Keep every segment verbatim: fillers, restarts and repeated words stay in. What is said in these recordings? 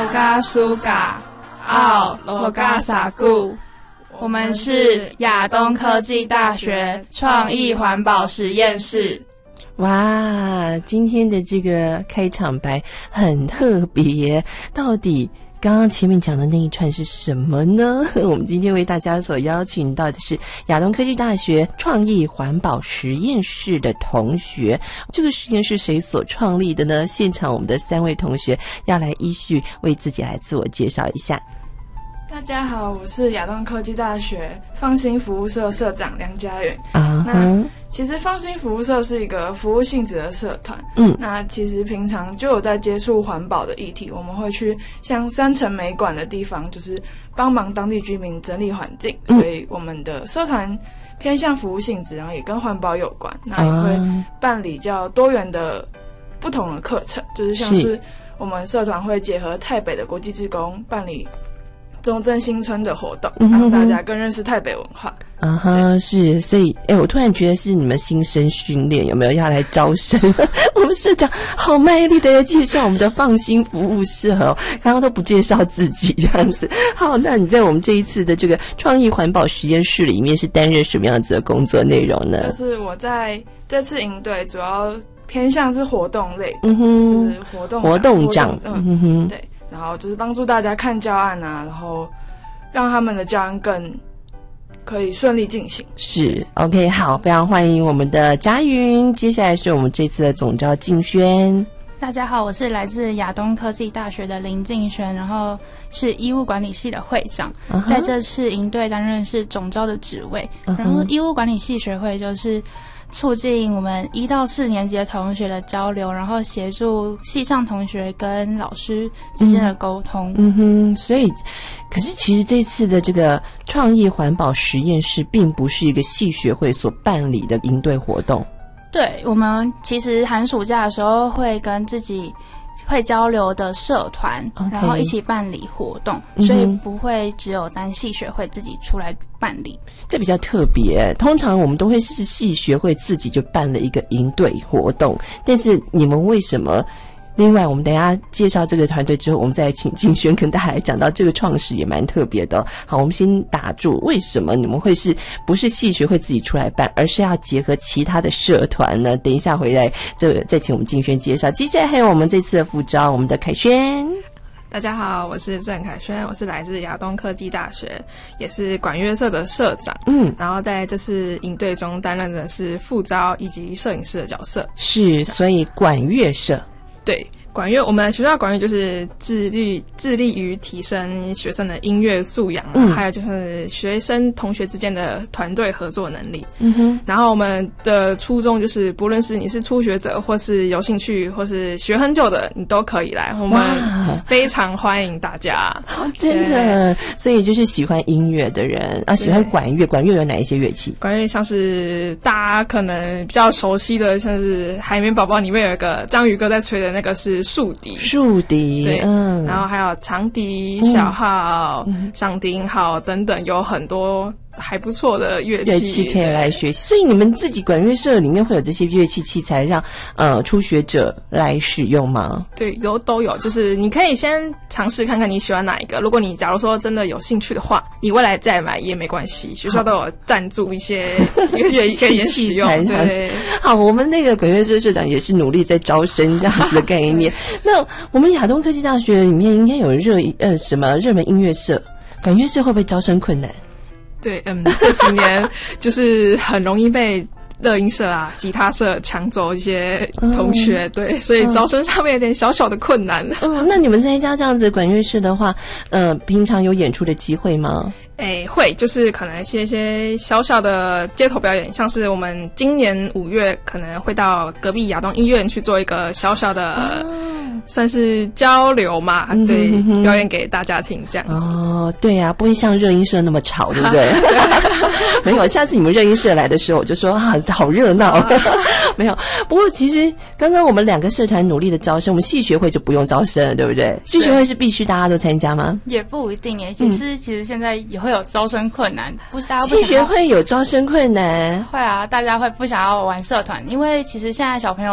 嘎苏嘎奥罗嘎萨固，我们是亚东科技大学创意环保实验室。 哇，今天的这个开场白很特别，到底刚刚前面讲的那一串是什么呢？我们今天为大家所邀请到的是亚东科技大学创意环保实验室的同学。这个实验室谁所创立的呢？现场我们的三位同学要来依序为自己来自我介绍一下。 大家好，我是亚东科技大学放心服务社社长梁家媛。 啊、uh-huh. 那其实放心服务社是一个服务性质的社团。嗯，那其实平常就有在接触环保的议题，我们会去像三城美馆的地方，就是帮忙当地居民整理环境。嗯、所以我们的社团偏向服务性质，然后也跟环保有关。那也会办理较多元的不同的课程，就是像是我们社团会结合泰北的国际志工办理中正新村的活动，让大家更认识台北文化。 啊哈，是，所以，哎、欸，我突然觉得是你们新生训练有没有要来招生？我们社长好卖力的要介绍我们的放心服务社哦，刚刚都不介绍自己这样子。好，那你在我们这一次的这个创意环保实验室里面是担任什么样子的工作内容呢？ 就是我在这次营队主要偏向是活动类的，嗯哼，就是活动活动长， 嗯嗯哼，对。然后就是帮助大家看教案啊，然后让他们的教案更可以顺利进行。 是 OK， 好，非常欢迎我们的佳云。接下来是我们这次的总召静轩。 大家好，我是来自亚东科技大学的林静轩，然后是医务管理系的会长， uh-huh. 在这次营队担任是总召的职位。Uh-huh. 然后医务管理系学会就是促进我们一到四年级的同学的交流，然后协助系上同学跟老师之间的沟通。 嗯哼，所以，可是其实这次的这个创意环保实验室并不是一个系学会所办理的营队活动。 对，我们其实寒暑假的时候会跟自己会交流的社团， okay. 然后一起办理活动，嗯、所以不会只有单系学会自己出来办理。 这比较特别，通常我们都会是系学会自己就办了一个营队活动，但是你们为什么？另外我们等一下介绍这个团队之后，我们再来请静轩跟大家来讲到这个创始也蛮特别的、哦。好，我们先打住，为什么你们会是不是系学会自己出来办，而是要结合其他的社团呢？等一下回来这再请我们静轩介绍。接下来还有我们这次的副召，我们的凯轩。 大家好，我是郑凯轩，我是来自亚东科技大学，也是管乐社的社长。嗯，然后在这次营队中担任的是副召以及摄影师的角色。 是，所以管乐社。 对，管乐，我们学校管乐就是致力致力于提升学生的音乐素养、啊嗯，还有就是学生同学之间的团队合作能力。嗯哼，然后我们的初衷就是，不论是你是初学者，或是有兴趣，或是学很久的，你都可以来。我们非常欢迎大家。 真的，所以就是喜欢音乐的人啊，喜欢管乐。管乐有哪一些乐器？ 管乐像是大家可能比较熟悉的，像是《海绵宝宝》里面有一个章鱼哥在吹的那个是竖笛。竖笛， 对， 嗯， 然后还有长笛、小号、嗯、上低音号等等，有很多还不错的乐器， 乐器可以来学习。所以你们自己管乐社里面会有这些乐器器材让呃初学者来使用吗？ 对，都都有，就是你可以先尝试看看你喜欢哪一个。如果你假如说真的有兴趣的话，你未来再买也没关系，学校都有赞助一些乐器可以使用。对， 好，我们那个管乐社社长也是努力在招生这样子的概念。那我们亚东科技大学里面应该有热呃什么热门音乐社，管乐社会不会招生困难？ 对，嗯，这几年就是很容易被热音社啊、吉他社抢走一些同学，嗯、对，所以招生上面有点小小的困难。 嗯，那你们参加这样子管乐社的话，呃，平常有演出的机会吗？ 诶，会，就是可能一些一些小小的街头表演，像是我们今年五月可能会到隔壁亚东医院去做一个小小的，啊、算是交流嘛，嗯、对、嗯，表演给大家听这样子。 哦，对呀、啊，不会像热音社那么吵，对不对？没有，下次你们热音社来的时候，我就说啊，好热闹。啊、没有，不过其实刚刚我们两个社团努力的招生，我们系学会就不用招生了，对不对？系学会是必须大家都参加吗？ 也不一定耶，其实、嗯、其实现在也会有招生困难，不是大家不系学会有招生困难， 会啊，大家会不想要玩社团，因为其实现在小朋友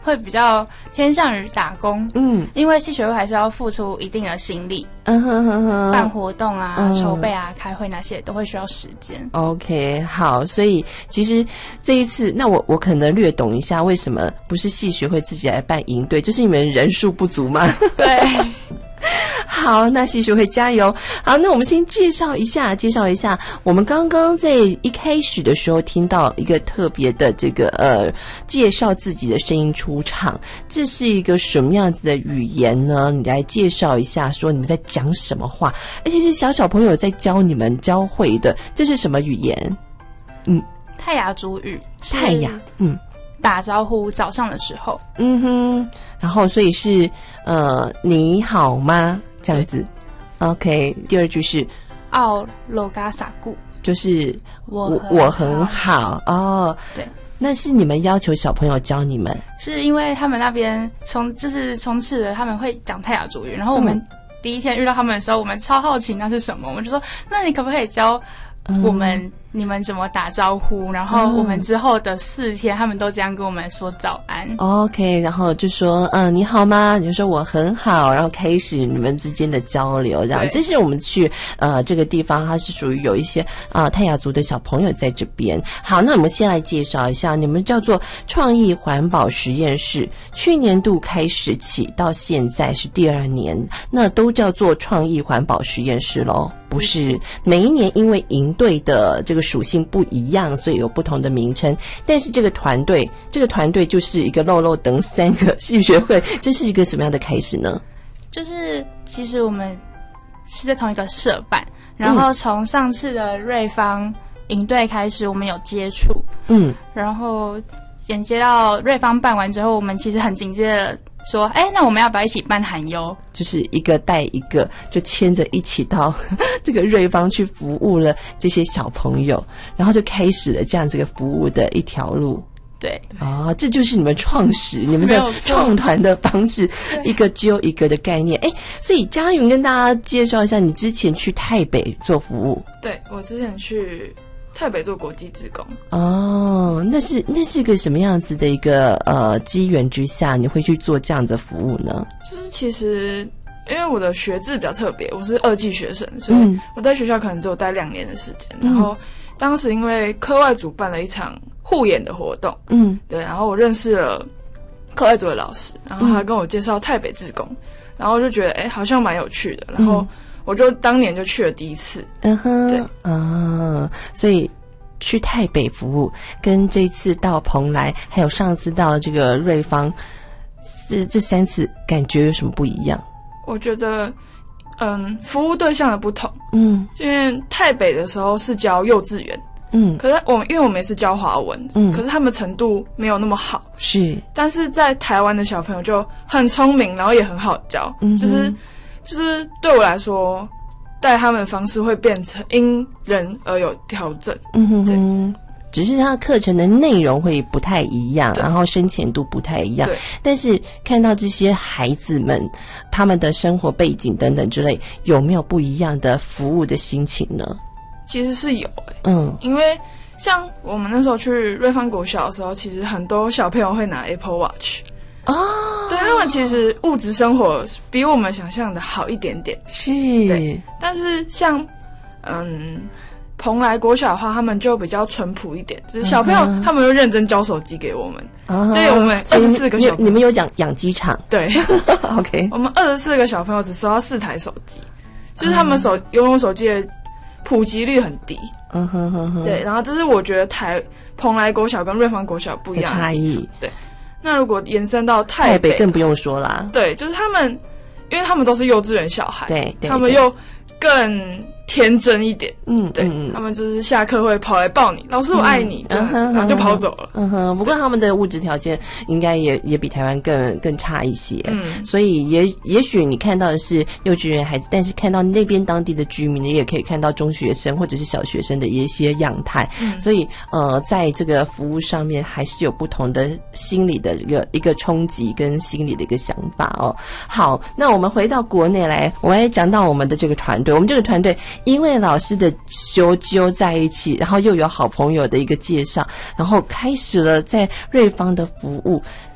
会比较偏向于打工， 嗯， 因为系学会还是要付出一定的心力， 嗯哼哼哼， 办活动啊、 嗯、 筹备啊、开会那些都会需要时间。 OK， 好，所以其实这一次，那我我可能略懂一下为什么不是系学会自己来办营队，就是你们人数不足嘛。 对。 好，那系学会加油。好，那我们先介绍一下，介绍一下，我们刚刚在一开始的时候听到一个特别的这个呃介绍自己的声音出场，这是一个什么样子的语言呢？你来介绍一下，说你们在讲什么话，而且是小小朋友在教你们教会的，这是什么语言？嗯， 泰雅族语。 泰雅，嗯。 打招呼早上的时候， 嗯哼，然后所以是呃你好吗这样子 ，OK。第二句是奥罗嘎萨固， 就是我我很好哦。 对， 那是你们要求小朋友教你们， 是因为他们那边从就是冲刺的他们会讲泰雅族语，然后我们第一天遇到他们的时候，我们超好奇那是什么，我们就说那你可不可以教我们、嗯、你们怎么打招呼，然后我们之后的四天、嗯、他们都这样跟我们说早安。 OK， 然后就说嗯你好吗，你就说我很好，然后开始你们之间的交流，这样。这是我们去呃这个地方，它是属于有一些啊、呃、泰雅族的小朋友在这边。好，那我们先来介绍一下，你们叫做创意环保实验室，去年度开始起到现在是第二年，那都叫做创意环保实验室咯，不是每一年因为营队的这个属性不一样，所以有不同的名称。但是这个团队，这个团队就是一个漏漏等三个系学会，这是一个什么样的开始呢？ 就是其实我们是在同一个社办，然后从上次的瑞芳营队开始，我们有接触，嗯，然后衔接到瑞芳办完之后，我们其实很紧接着说，哎，那我们要不要一起办寒优？ 就是一个带一个，就牵着一起到这个瑞芳去服务了这些小朋友，然后就开始了这样这个服务的一条路。 对， 哦，这就是你们创始、你们的创团的方式，一个揪一个的概念。哎，所以嘉云跟大家介绍一下，你之前去台北做服务。 对，我之前去台北做国际志工。 哦，那是那是个什么样子的一个呃机缘之下，你会去做这样的服务呢？ 就是其实因为我的学制比较特别，我是二技学生，所以我在学校可能只有待两年的时间。嗯、然后当时因为课外组办了一场互演的活动，嗯，对，然后我认识了课外组的老师，然后他跟我介绍台北志工，然后我就觉得哎、欸，好像蛮有趣的，然后我就当年就去了第一次。 嗯哼， 对啊，所以去台北服务，跟这次到蓬莱，还有上次到这个瑞芳，这这三次感觉有什么不一样？ 我觉得，嗯，服务对象的不同，嗯，因为台北的时候是教幼稚园，嗯，可是我们因为我们也是教华文，嗯，可是他们程度没有那么好， 是， 但是在台湾的小朋友就很聪明，然后也很好教，嗯，就是就是对我来说，带他们的方式会变成因人而有调整， 嗯哼哼，对。只是它课程的内容会不太一样，然后深浅度不太一样。对，但是看到这些孩子们他们的生活背景等等之类，有没有不一样的服务的心情呢？ 其实是有诶、欸，嗯，因为像我们那时候去瑞芳国小的时候，其实很多小朋友会拿 Apple Watch。哦，对，他们其实物质生活比我们想象的好一点点。 是， 对，但是像嗯。蓬莱国小的话，他们就比较淳朴一点，就是小朋友、uh-huh. 他们会认真交手机给我们，所以我们二十四个小朋友， 你们有讲养鸡场？ 对 ，OK， 我们二十四个小朋友只收到四台手机，就是他们手拥有手机的普及率很低。嗯哼哼哼，对，然后这是我觉得台蓬莱国小跟瑞芳国小不一样的差异。 对，那如果延伸到台北， 台北更不用说啦。 对，就是他们，因为他们都是幼稚园小孩， 对，对他们又更天真一点，嗯，对，嗯、他们就是下课会跑来抱你，老师我爱你，嗯、这样子、嗯，然后就跑走了。 嗯哼，不过他们的物质条件应该也也比台湾更更差一些，嗯，所以也也许你看到的是幼稚园孩子，但是看到那边当地的居民，你也可以看到中学生或者是小学生的一些样态，嗯，所以呃，在这个服务上面还是有不同的心理的一个一个冲击跟心理的一个想法哦。好，那我们回到国内来，我们来讲到我们的这个团队，我们这个团队。因为老师的修揪在一起，然后又有好朋友的一个介绍，然后开始了在瑞芳的服务。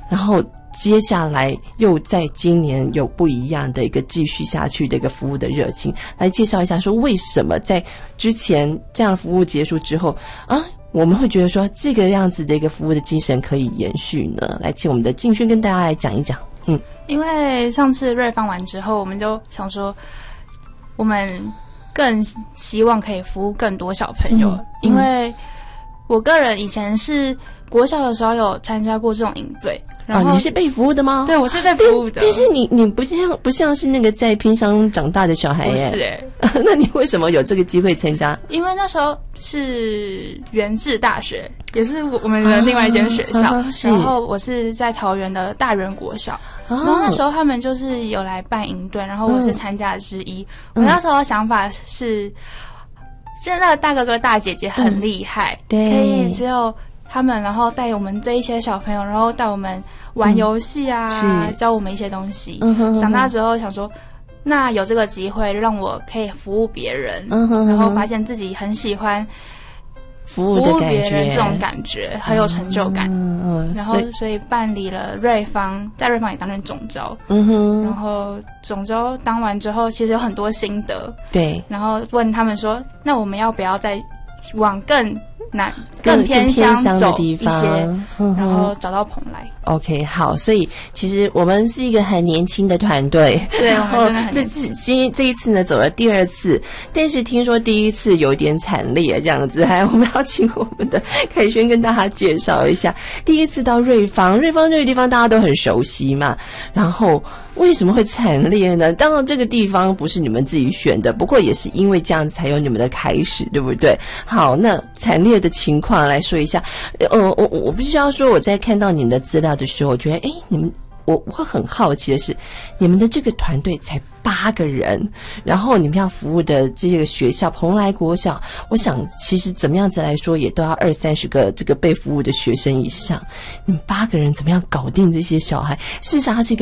然后接下来又在今年有不一样的一个继续下去的一个服务的热情，来介绍一下说为什么在之前这样服务结束之后啊，我们会觉得说这个样子的一个服务的精神可以延续呢？来请我们的敬轩跟大家来讲一讲。嗯， 因为上次瑞芳完之后，我们就想说，我们更希望可以服务更多小朋友，嗯、因为我个人以前是国小的时候有参加过这种营队。然后、 哦、你是被服务的吗？ 对，我是被服务的。 但是你你不像不像是那个在偏乡长大的小孩耶？ 不是哎。 那你为什么有这个机会参加？ 因为那时候是元智大学，也是我们的另外一间学校。啊、然后我是在桃园的大园国小。然后那时候他们就是有来办营队，然后我是参加之一。嗯、我那时候的想法是，现在的大哥哥大姐姐很厉害，嗯、对，可以只有他们，然后带我们这一些小朋友，然后带我们玩游戏啊，嗯、教我们一些东西。嗯、哼哼长大之后想说，那有这个机会让我可以服务别人，嗯、哼哼然后发现自己很喜欢服务的感觉， 服务别人这种感觉很有成就感。嗯嗯、然后所以办理了瑞芳，在瑞芳也担任总召。嗯哼。然后总召当完之后，其实有很多心得。对。然后问他们说，那我们要不要再往更南、更偏乡走一些，嗯、然后找到蓬莱。 OK， 好，所以其实我们是一个很年轻的团队， 对，我们真的很这次今这一次呢走了第二次，但是听说第一次有点惨烈这样子，还我们要请我们的凯轩跟大家介绍一下，第一次到瑞芳，瑞芳这个地方大家都很熟悉嘛，然后为什么会惨烈呢？当然这个地方不是你们自己选的，不过也是因为这样子才有你们的开始，对不对？好，那惨烈的情况来说一下，呃，我我必须要说，我在看到你们的资料的时候，我觉得，哎，你们，我我很好奇的是，你们的这个团队才八个人，然后你们要服务的这个学校蓬莱国小，我想其实怎么样子来说，也都要二三十个这个被服务的学生以上，你们八个人怎么样搞定这些小孩？事实上，它是一个